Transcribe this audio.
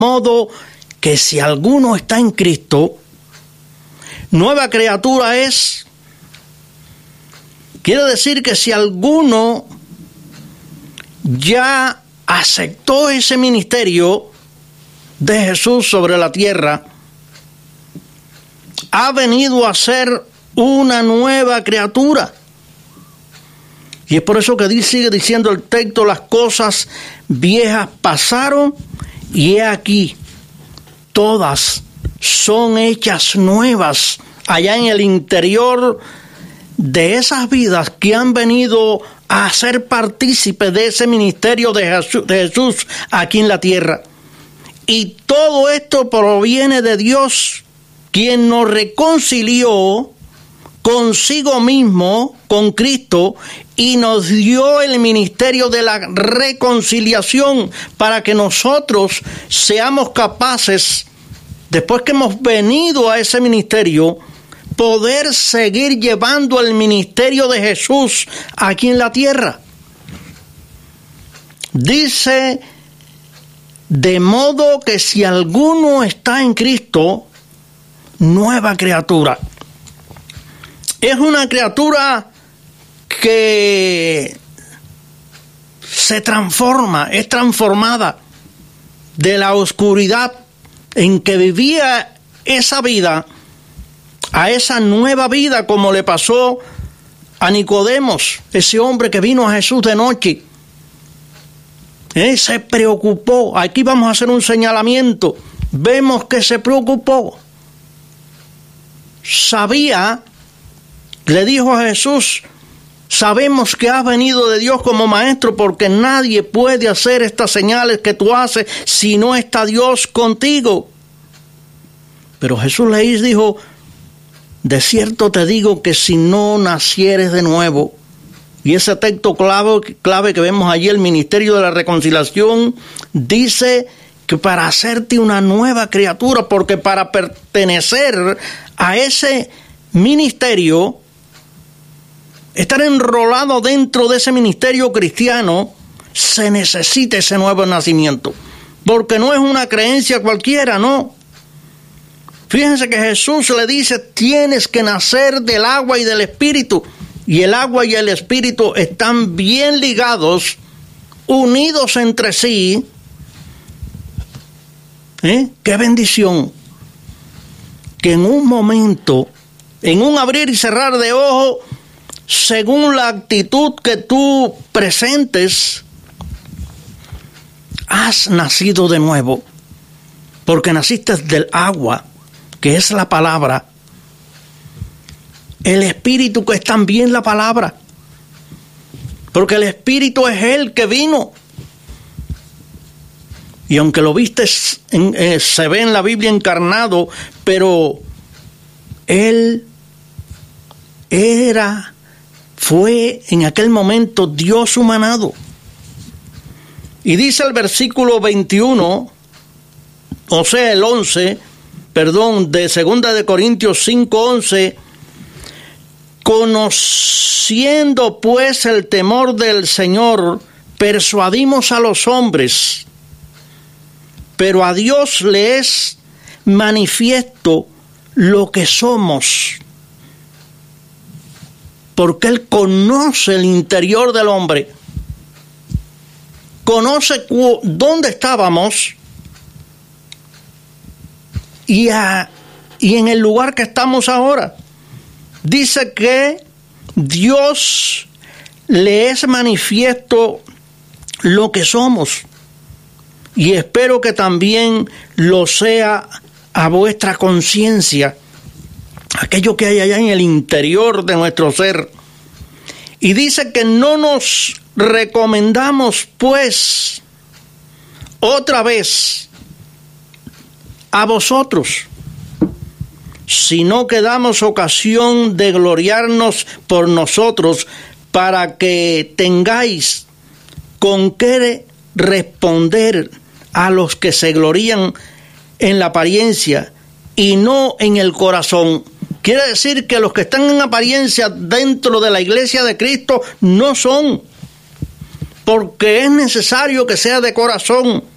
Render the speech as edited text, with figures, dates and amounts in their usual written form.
modo que si alguno está en Cristo, nueva criatura es. Quiere decir que si alguno ya aceptó ese ministerio de Jesús sobre la tierra, ha venido a ser una nueva criatura. Y es por eso que sigue diciendo el texto: las cosas viejas pasaron y he aquí, todas son hechas nuevas allá en el interior de esas vidas que han venido a ser partícipes de ese ministerio de Jesús aquí en la tierra. Y todo esto proviene de Dios, quien nos reconcilió consigo mismo, con Cristo, y nos dio el ministerio de la reconciliación para que nosotros seamos capaces, después que hemos venido a ese ministerio, poder seguir llevando el ministerio de Jesús aquí en la tierra. Dice: de modo que si alguno está en Cristo, nueva criatura. Es una criatura que se transforma, es transformada de la oscuridad en que vivía esa vida a esa nueva vida, como le pasó a Nicodemos, ese hombre que vino a Jesús de noche. Se preocupó. Aquí vamos a hacer un señalamiento. Vemos que se preocupó. Sabía, le dijo a Jesús: sabemos que has venido de Dios como maestro, porque nadie puede hacer estas señales que tú haces si no está Dios contigo. Pero Jesús le dijo: de cierto te digo que si no nacieres de nuevo. Y ese texto clave que vemos allí, el ministerio de la reconciliación, dice que para hacerte una nueva criatura, porque para pertenecer a ese ministerio, estar enrolado dentro de ese ministerio cristiano, se necesita ese nuevo nacimiento, porque no es una creencia cualquiera, no. Fíjense que Jesús le dice: tienes que nacer del agua y del espíritu, y el agua y el espíritu están bien ligados, unidos entre sí. ¡Qué bendición! Que en un momento, en un abrir y cerrar de ojos, según la actitud que tú presentes, has nacido de nuevo, porque naciste del agua, que es la palabra, el espíritu, que es también la palabra, porque el espíritu es el que vino. Y aunque lo viste, se ve en la Biblia encarnado, pero él fue en aquel momento Dios humanado. Y dice el versículo 21, o sea el 11, de 2 de Corintios 5:11, conociendo pues el temor del Señor, persuadimos a los hombres, pero a Dios le es manifiesto lo que somos, porque Él conoce el interior del hombre, conoce dónde estábamos y en el lugar que estamos ahora. Dice que Dios le es manifiesto lo que somos, y espero que también lo sea a vuestra conciencia, aquello que hay allá en el interior de nuestro ser. Y dice que no nos recomendamos pues otra vez a vosotros, sino que damos ocasión de gloriarnos por nosotros, para que tengáis con qué responder a los que se glorían en la apariencia y no en el corazón. Quiere decir que los que están en apariencia dentro de la iglesia de Cristo no son, porque es necesario que sea de corazón.